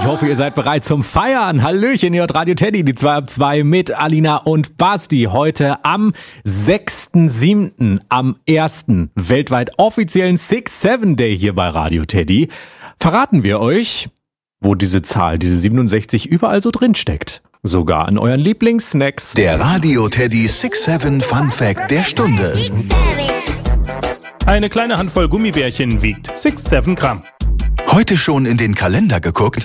Ich hoffe, ihr seid bereit zum Feiern. Hallöchen, ihr hört Radio Teddy, die 2 ab 2 mit Alina und Basti. Heute am 6.7., am ersten weltweit offiziellen 6-7 Day hier bei Radio Teddy, verraten wir euch, wo diese Zahl, diese 67, überall so drin steckt. Sogar an euren Lieblingssnacks. Der Radio Teddy 6-7 Fun Fact der Stunde. Eine kleine Handvoll Gummibärchen wiegt 6-7 Gramm. Heute schon in den Kalender geguckt?